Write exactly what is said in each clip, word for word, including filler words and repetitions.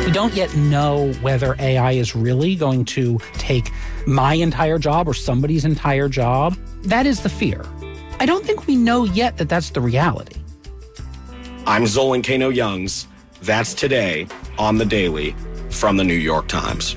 We don't yet know whether A I is really going to take my entire job or somebody's entire job. That is the fear. I don't think we know yet that that's the reality. I'm Zolan Kano-Youngs. That's today on The Daily from the New York Times.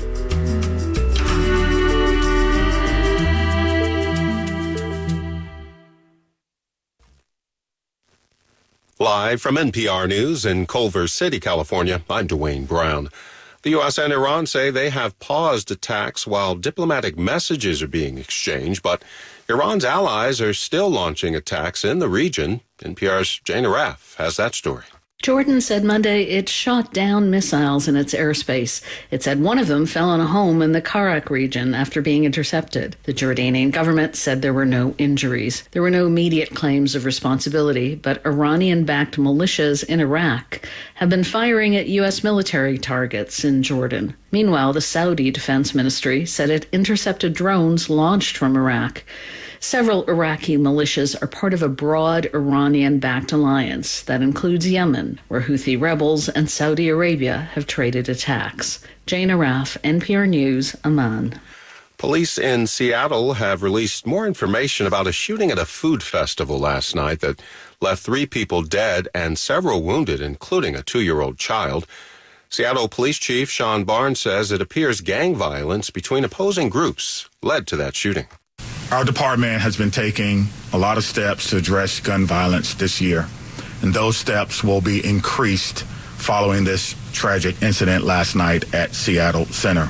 Live from N P R News in Culver City, California, I'm Dwayne Brown. The U S and Iran say they have paused attacks while diplomatic messages are being exchanged, but Iran's allies are still launching attacks in the region. N P R's Jane Arraf has that story. Jordan said Monday it shot down missiles in its airspace. It said one of them fell on a home in the Karak region after being intercepted. The Jordanian government said there were no injuries. There were no immediate claims of responsibility, but Iranian-backed militias in Iraq have been firing at U S military targets in Jordan. Meanwhile, the Saudi Defense Ministry said it intercepted drones launched from Iraq. Several Iraqi militias are part of a broad Iranian-backed alliance that includes Yemen, where Houthi rebels and Saudi Arabia have traded attacks. Jane Arraf, N P R News, Amman. Police in Seattle have released more information about a shooting at a food festival last night that left three people dead and several wounded, including a two-year-old child. Seattle Police Chief Sean Barnes says it appears gang violence between opposing groups led to that shooting. Our department has been taking a lot of steps to address gun violence this year, and those steps will be increased following this tragic incident last night at Seattle Center.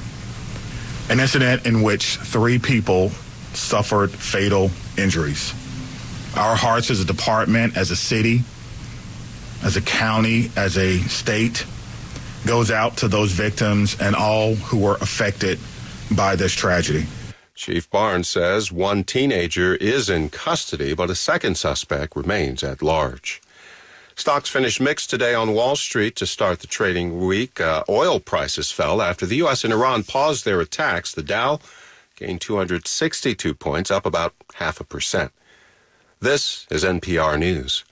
An incident in which three people suffered fatal injuries. Our hearts as a department, as a city, as a county, as a state, goes out to those victims and all who were affected by this tragedy. Chief Barnes says one teenager is in custody, but a second suspect remains at large. Stocks finished mixed today on Wall Street to start the trading week. Uh, oil prices fell after the U S and Iran paused their attacks. The Dow gained two hundred sixty-two points, up about half a percent. This is N P R News.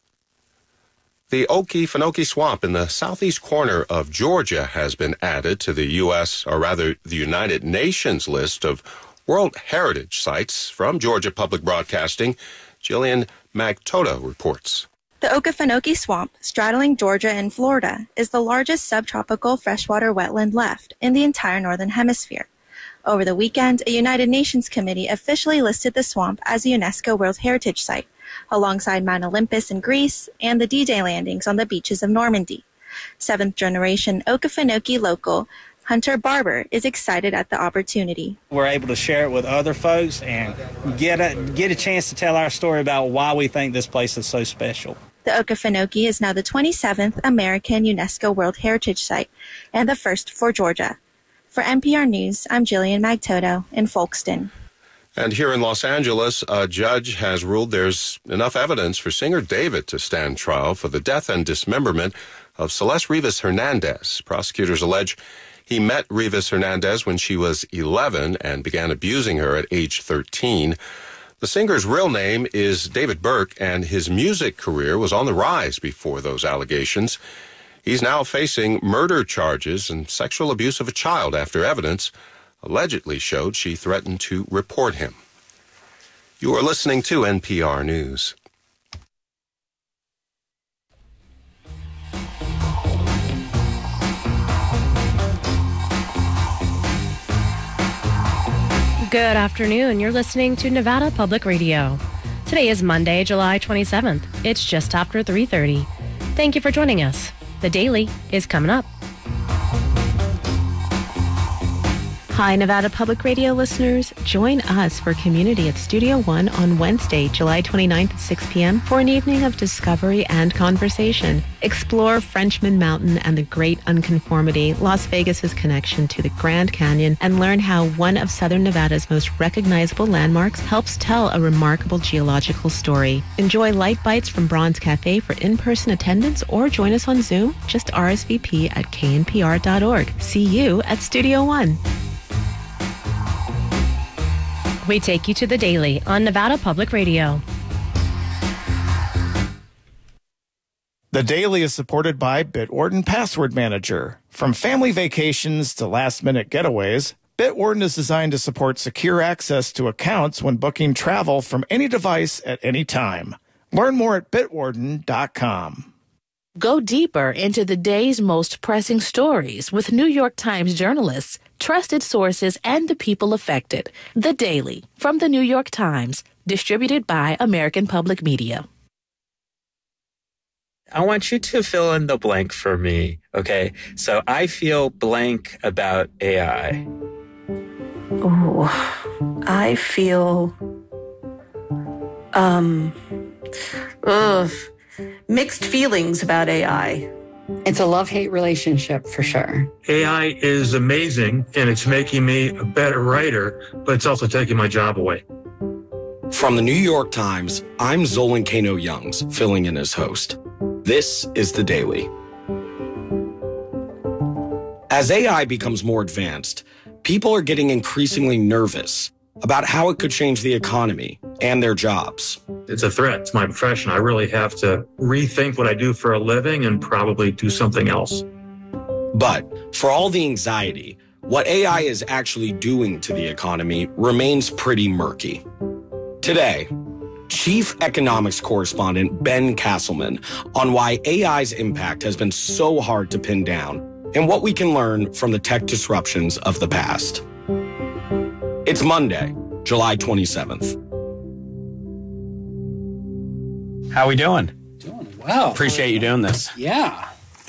The Okefenokee Swamp in the southeast corner of Georgia has been added to the U S, or rather the United Nations list of World Heritage Sites. From Georgia Public Broadcasting, Jillian Magtoto reports. The Okefenokee Swamp, straddling Georgia and Florida, is the largest subtropical freshwater wetland left in the entire northern hemisphere. Over the weekend, a United Nations committee officially listed the swamp as a UNESCO World Heritage Site, alongside Mount Olympus in Greece and the D-Day landings on the beaches of Normandy. Seventh-generation Okefenokee local Hunter Barber is excited at the opportunity. We're able to share it with other folks and get a, get a chance to tell our story about why we think this place is so special. The Okefenokee is now the twenty-seventh American UNESCO World Heritage Site and the first for Georgia. For N P R News, I'm Jillian Magtoto in Folkston. And here in Los Angeles, a judge has ruled there's enough evidence for singer David to stand trial for the death and dismemberment of Celeste Rivas Hernandez. Prosecutors allege he met Rivas Hernandez when she was eleven and began abusing her at age thirteen. The singer's real name is David Burke, and his music career was on the rise before those allegations. He's now facing murder charges and sexual abuse of a child after evidence allegedly showed she threatened to report him. You are listening to N P R News. Good afternoon. You're listening to Nevada Public Radio. Today is Monday, July twenty-seventh. It's just after three thirty. Thank you for joining us. The Daily is coming up. Hi, Nevada Public Radio listeners. Join us for Community at Studio One on Wednesday, July twenty-ninth at six p.m. for an evening of discovery and conversation. Explore Frenchman Mountain and the Great Unconformity, Las Vegas's connection to the Grand Canyon, and learn how one of Southern Nevada's most recognizable landmarks helps tell a remarkable geological story. Enjoy light bites from Bronze Cafe for in-person attendance, or join us on Zoom. Just R S V P at K N P R dot org. See you at Studio One. We take you to the Daily on Nevada Public Radio. The Daily is supported by Bitwarden Password Manager. From family vacations to last-minute getaways, Bitwarden is designed to support secure access to accounts when booking travel from any device at any time. Learn more at bitwarden dot com. Go deeper into the day's most pressing stories with New York Times journalists, trusted sources, and the people affected. The Daily from the New York Times, distributed by American Public Media. I want you to fill in the blank for me, okay? So I feel blank about A I. Oh, I feel, um, ugh, mixed feelings about A I. It's a love-hate relationship for sure. A I is amazing, and it's making me a better writer, but it's also taking my job away. From the New York Times, I'm Zolan Kano-Youngs, filling in as host. This is The Daily. As A I becomes more advanced, people are getting increasingly nervous about how it could change the economy and their jobs. It's a threat to my profession. I really have to rethink what I do for a living and probably do something else. But for all the anxiety, what A I is actually doing to the economy remains pretty murky. Today, Chief Economics Correspondent Ben Castleman on why A I's impact has been so hard to pin down and what we can learn from the tech disruptions of the past. It's Monday, July twenty-seventh. How we doing? Doing well. Appreciate you doing this. Yeah.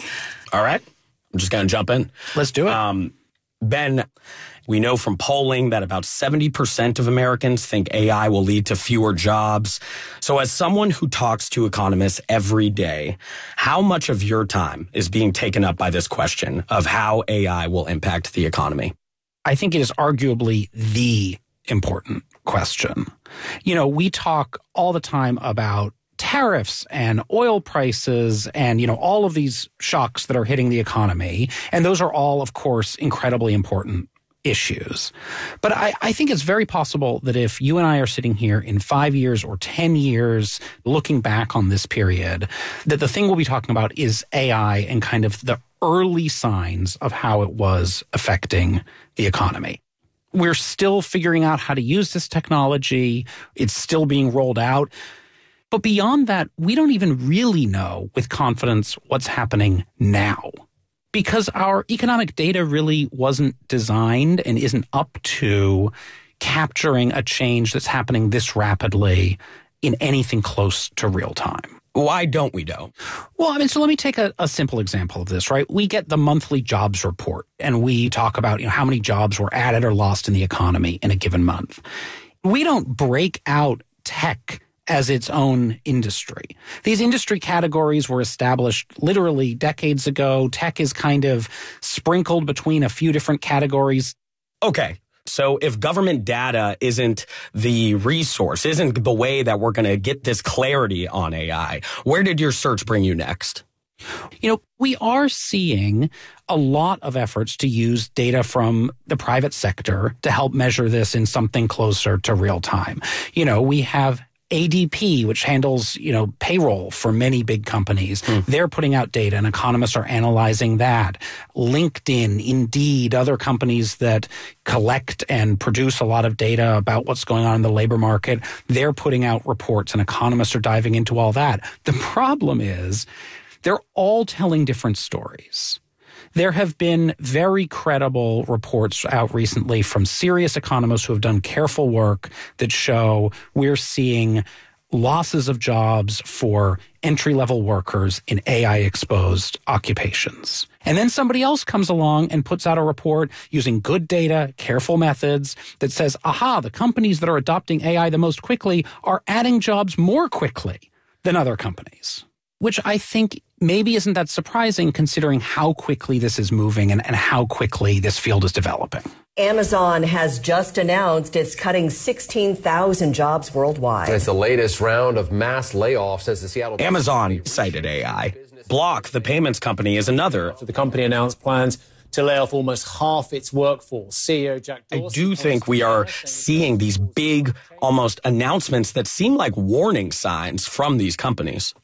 All right. I'm just going to jump in. Let's do it. Um, Ben, we know from polling that about seventy percent of Americans think A I will lead to fewer jobs. So as someone who talks to economists every day, how much of your time is being taken up by this question of how A I will impact the economy? I think it is arguably the important question. You know, we talk all the time about tariffs and oil prices and, you know, all of these shocks that are hitting the economy. And those are all, of course, incredibly important issues. But I, I think it's very possible that if you and I are sitting here in five years or ten years looking back on this period, that the thing we'll be talking about is A I and kind of the early signs of how it was affecting the economy. We're still figuring out how to use this technology. It's still being rolled out. But beyond that, we don't even really know with confidence what's happening now, because our economic data really wasn't designed and isn't up to capturing a change that's happening this rapidly in anything close to real time. Why don't we know? Well, I mean, so let me take a, a simple example of this, right? We get the monthly jobs report and we talk about, you know, how many jobs were added or lost in the economy in a given month. We don't break out tech as its own industry. These industry categories were established literally decades ago. Tech is kind of sprinkled between a few different categories. Okay. So if government data isn't the resource, isn't the way that we're going to get this clarity on A I, where did your search bring you next? You know, we are seeing a lot of efforts to use data from the private sector to help measure this in something closer to real time. You know, we have A D P, which handles, you know, payroll for many big companies. Mm. They're putting out data and economists are analyzing that. LinkedIn, Indeed, other companies that collect and produce a lot of data about what's going on in the labor market, they're putting out reports and economists are diving into all that. The problem is they're all telling different stories. There have been very credible reports out recently from serious economists who have done careful work that show we're seeing losses of jobs for entry-level workers in A I-exposed occupations. And then somebody else comes along and puts out a report using good data, careful methods that says, aha, the companies that are adopting A I the most quickly are adding jobs more quickly than other companies, which I think maybe isn't that surprising considering how quickly this is moving and, and how quickly this field is developing. Amazon has just announced it's cutting sixteen thousand jobs worldwide. It's the latest round of mass layoffs as the Seattle... Amazon cited A I. Block, the payments company, is another. So the company announced plans to lay off almost half its workforce. C E O Jack Dorsey... I do think we are seeing these big, almost announcements that seem like warning signs from these companies.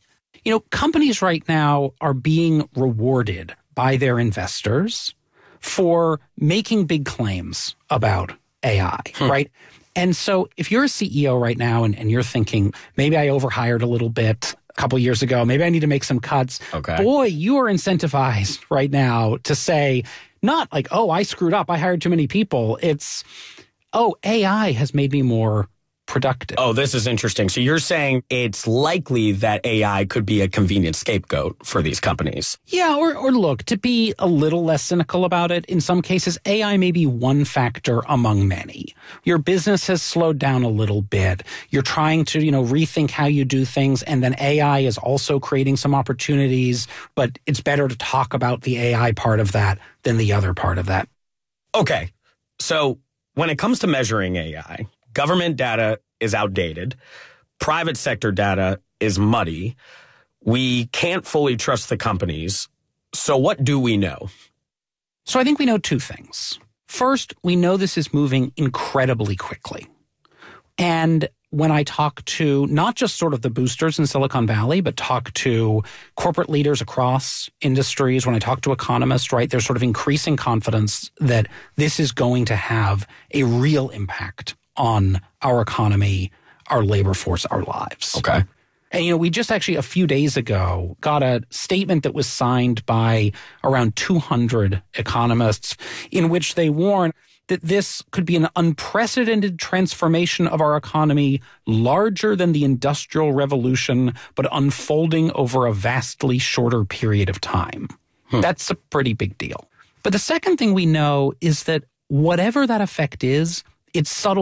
You know, companies right now are being rewarded by their investors for making big claims about A I, hmm. right? And so if you're a C E O right now and, and you're thinking, maybe I overhired a little bit a couple years ago, maybe I need to make some cuts. Okay. Boy, you are incentivized right now to say, not like, oh, I screwed up, I hired too many people. It's, oh, A I has made me more productive. Oh, this is interesting. So you're saying it's likely that A I could be a convenient scapegoat for these companies. Yeah, or, or look, to be a little less cynical about it, in some cases, A I may be one factor among many. Your business has slowed down a little bit. You're trying to, you know, rethink how you do things, and then A I is also creating some opportunities, but it's better to talk about the A I part of that than the other part of that. Okay, so when it comes to measuring A I, government data is outdated. Private sector data is muddy. We can't fully trust the companies. So what do we know? So I think we know two things. First, we know this is moving incredibly quickly. And when I talk to not just sort of the boosters in Silicon Valley, but talk to corporate leaders across industries, when I talk to economists, right, there's sort of increasing confidence that this is going to have a real impact on our economy, our labor force, our lives. Okay. And, you know, we just actually a few days ago got a statement that was signed by around two hundred economists in which they warn that this could be an unprecedented transformation of our economy, larger than the Industrial Revolution, but unfolding over a vastly shorter period of time. Hmm. That's a pretty big deal. But the second thing we know is that whatever that effect is, it's subtle.